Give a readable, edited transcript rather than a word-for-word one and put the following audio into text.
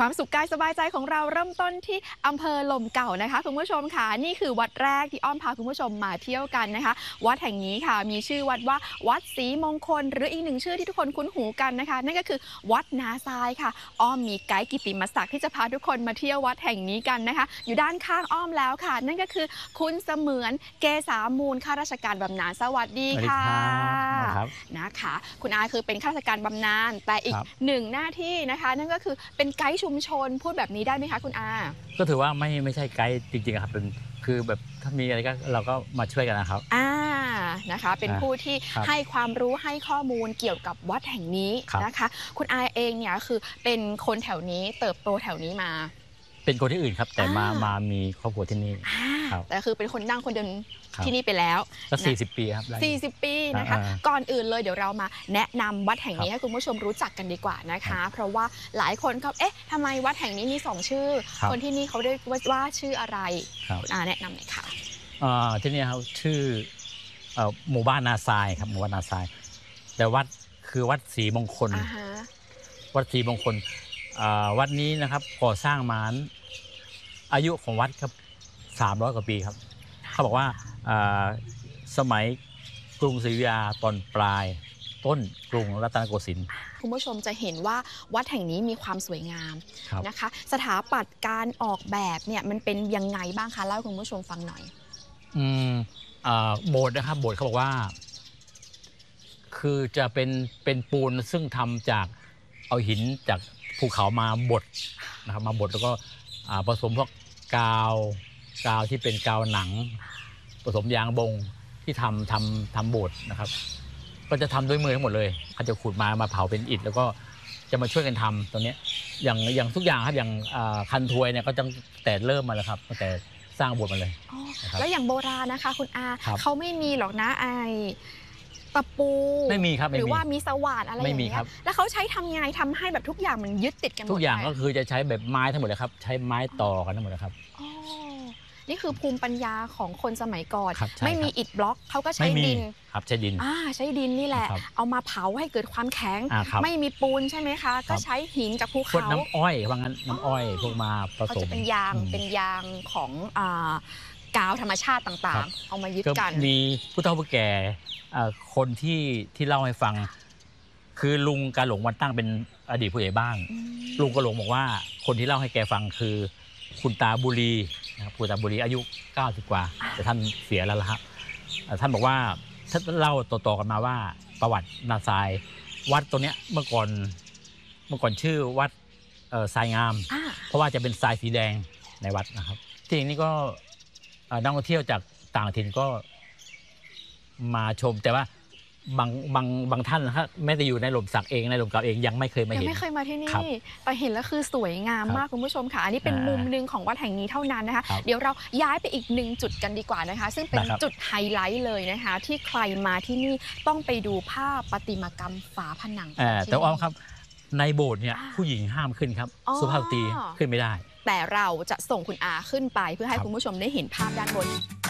ความสุขกายสบายใจของเราเริ่มต้นที่อำเภอลมเก่านะคะคุณผู้ชมค่ะนี่คือวัดแรกที่อ้อมพาคุณผู้ชมมาเที่ยวกันนะคะวัดแห่งนี้ค่ะมีชื่อวัดว่าวัดศรีมงคลหรืออีกหนึ่งชื่อที่ทุกคนคุ้นหูกันนะคะนั่นก็คือวัดนาทรายค่ะอ้อมมีไกด์กิตติมศักดิ์ที่จะพาทุกคนมาเที่ยววัดแห่งนี้กันนะคะอยู่ด้านข้างอ้อมแล้วค่ะนั่นก็คือคุณเสมือนเกษามูลข้าราชการบำนาญสวัสดีค่ะนะคะคุณอาคือเป็นข้าราชการบำนาญแต่อีกหนึ่งหน้าที่นะคะนั่นก็คือเป็นไกด์ชุมชนพูดแบบนี้ได้ไหมคะคุณอาก็ถือว่าไม่ใช่ไกด์จริงๆครับเป็นคือแบบถ้ามีอะไรก็เราก็มาช่วยกันนะครับนะคะเป็นผู้ที่ให้ความรู้ให้ข้อมูลเกี่ยวกับวัดแห่งนี้นะคะคุณอาเองเนี่ยคือเป็นคนแถวนี้เติบโตแถวนี้มาเป็นคนที่อื่นครับแต่มามีครอบครัวที่นี่แต่คือเป็นคนนั่งคนเดินที่นี่ไปแล้วก็40 ปีครับ 40 ปีนะคะก่อนอื่นเลยเดี๋ยวเรามาแนะนำวัดแห่งนี้ให้คุณผู้ชมรู้จักกันดีกว่านะคะเพราะว่าหลายคนเขาทำไมวัดแห่งนี้มี2ชื่อคนที่นี่เขาเรียกว่าชื่ออะไรแนะนำหน่อยค่ะที่นี่เขาชื่อหมู่บ้านนาทรายครับหมู่บ้านนาทรายแต่วัดคือวัดศรีมงคลวัดศรีมงคลวัดนี้นะครับก่อสร้างมาอายุของวัดครับ300 กว่าปีครับเขาบอกว่าสมัยกรุงศรีอยุธยาตอนปลายต้นกรุงรัตนโกสินทร์คุณผู้ชมจะเห็นว่าวัดแห่งนี้มีความสวยงามนะคะสถาปัตย์การออกแบบเนี่ยมันเป็นยังไงบ้างคะเล่าให้คุณผู้ชมฟังหน่อยโบสถ์นะครับโบสถ์เขาบอกว่าคือจะเป็นปูนซึ่งทำจากเอาหินจากภูเขามาบดนะครับมาบดแล้วก็ผสมพวกกาวที่เป็นกาวหนังผสมยางบงที่ทำโบสถ์นะครับก็จะทำด้วยมือทั้งหมดเลยเขาจะขุดมาเผาเป็นอิฐแล้วก็จะมาช่วยกันทำตรงนี้อย่างทุกอย่างครับอย่างคันถวยเนี่ยก็ตั้งแต่เริ่มมาแล้วครับตั้งแต่สร้างโบสถ์มาเลยแล้วอย่างโบราณนะคะคุณอาเขาไม่มีหรอกนะตะปูไม่มีครับหรือว่ามีสว่านอะไรอย่างเงี้ยแล้วเขาใช้ทำยังไงทำให้แบบทุกอย่างมันยึดติดกันหมดทุกอย่างก็คือจะใช้แบบไม้ทั้งหมดเลยครับใช้ไม้ต่อกันทั้งหมดเลยครับนี่คือภูมิปัญญาของคนสมัยก่อนไม่มีอิฐบล็อกเขาก็ใช้ดินครับใช้ดินใช้ดินนี่แหละเอามาเผาให้เกิดความแข็งไม่มีปูนใช่ไหมคะก็ใช้หินจากภูเขาน้ำอ้อยว่างั้นน้ำอ้อยพวกมาผสมเป็นยางของกาวธรรมชาติต่างๆเอามายึดกันมีผู้เฒ่าผู้แก่คนที่เล่าให้ฟังคือลุงกาหลงวันตั้งเป็นอดีตผู้ใหญ่บ้านลุงกาหลงบอกว่าคนที่เล่าให้แกฟังคือคุณตาบุรีนะครับคุณตาบุรีอายุ90 กว่าแต่ท่านเสียแล้วละครับท่านบอกว่าท่านเล่าต่อๆกันมาว่าประวัตินาทรายวัดตัวเนี้ยเมื่อก่อนชื่อวัดทรายงามเพราะว่าจะเป็นทรายสีแดงในวัดนะครับที่นี้ก็นักท่องเที่ยวจากต่างถิ่นก็มาชมแต่ว่าบางท่านนะครับแม้แต่อยู่ในหล่มสักเองในหล่มเก่าเองยังไม่เคยมาเห็นยังไม่เคยมาที่นี่แต่เห็นแล้วคือสวยงามมากคุณผู้ชมค่ะอันนี้เป็นมุมหนึ่งของวัดแห่งนี้เท่านั้นนะคะเดี๋ยวเราย้ายไปอีก1 จุดกันดีกว่านะคะซึ่งเป็นจุดไฮไลท์เลยนะคะที่ใครมาที่นี่ต้องไปดูภาพประติมากรรมฝาผนังแต่ว่าครับในโบสถ์เนี่ยผู้หญิงห้ามขึ้นครับสุภาพสตรีขึ้นไม่ได้แต่เราจะส่งคุณอาขึ้นไปเพื่อให้คุณผู้ชมได้เห็นภาพด้านบน